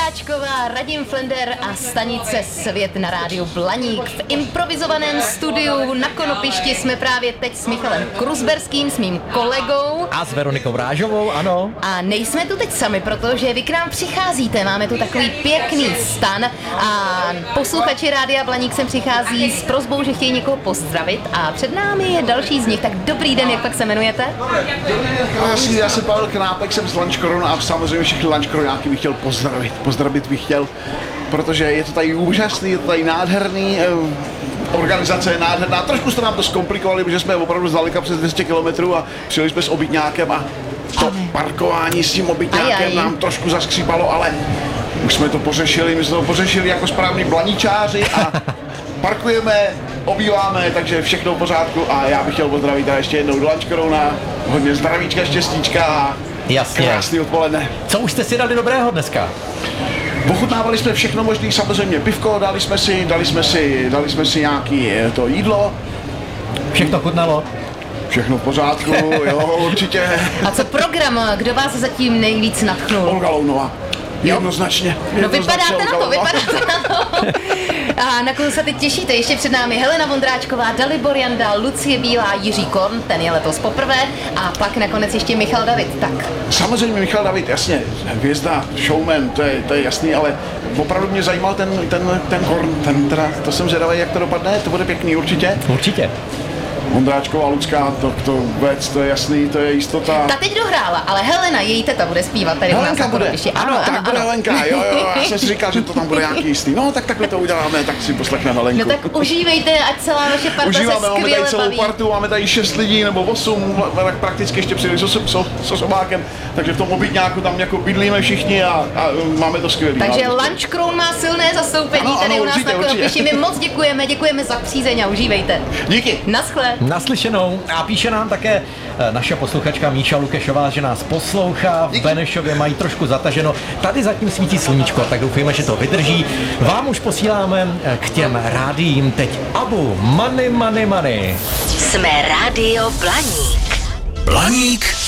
Vondráčková, Radim Flender a stanice Svět na rádiu Blaník. V improvizovaném studiu na Konopišti jsme právě teď s Michalem Kruzberským, s mým kolegou. A s Veronikou Rážovou, ano. A nejsme tu teď sami, protože vy k nám přicházíte. Máme tu takový pěkný stan a posluchači rádia Blaník sem přichází s prosbou, že chtějí někoho pozdravit a před námi je další z nich. Tak dobrý den, jak pak se jmenujete? Já jsem Pavel Knápek, jsem z Lunch Corona a samozřejmě všechny Lunch Coronáky bych chtěl pozdravit. Pozdravit bych chtěl, protože je to tady úžasný, je to tady nádherný, organizace je nádherná. Trošku jste nám to zkomplikovali, protože jsme opravdu zdaleka přes 200 km a přijeli jsme s obytňákem a to parkování s tím obytňákem nám trošku zaskřípalo, ale už jsme to pořešili, my jsme to pořešili jako správní blaníčáři a parkujeme, obýváme, takže všechno v pořádku a já bych chtěl pozdravit a ještě jednou do Lunch Corona, hodně zdravíčka, štěstíčka a jasně. Krásný odpoledne. Co už jste si dali dobrého dneska? Ochutnávali jsme všechno možné, samozřejmě pivko, dali jsme si nějaký to jídlo. Všechno chutnalo? Všechno v pořádku, jo, určitě. A co program? Kdo vás zatím nejvíc nadchnul? Olga Lounová. Jednoznačně. No vypadáte na to. A na koho se teď těšíte? Ještě před námi Helena Vondráčková, Dalibor Janda, Lucie Bílá, Jiří Korn, ten je letos poprvé, a pak nakonec ještě Michal David. Tak. Samozřejmě Michal David, jasně, hvězda, showman, to je jasný, ale opravdu mě zajímal ten Korn, to jsem zvědavý, jak to dopadne, to bude pěkný určitě. Určitě. Vondráčková, Lucka, to vůbec, to je jasný, to je jistota. Ta teď dohrála, ale Helena, její teta, bude zpívat tady u nás na Konopišti. Ano, bude Helenka, jo, já jsem si říkal, že to tam bude nějaký jistý. No, tak takhle to uděláme, tak si poslechneme Helenku. No tak užívejte, ať celá vaše parta se skvěle máme tady celou baví. partu, máme tady 6 lidí nebo 8, tak prakticky ještě přijeli s osobákem, takže v tom obytňáku tam jako bydlíme všichni a máme to skvělý. Takže Lunch Crown má silné zastoupení tady u nás na Konopišti. My moc děkujeme za přízeň a užívejte. Díky. Naschle. Naslyšenou. A píše nám také naše posluchačka Míša Lukešová, že nás poslouchá. V Benešově mají trošku zataženo. Tady zatím svítí sluníčko, tak doufujeme, že to vydrží. Vám už posíláme k těm rádiím teď Abu Money Money Money. Jsme Rádio Blaník. Blaník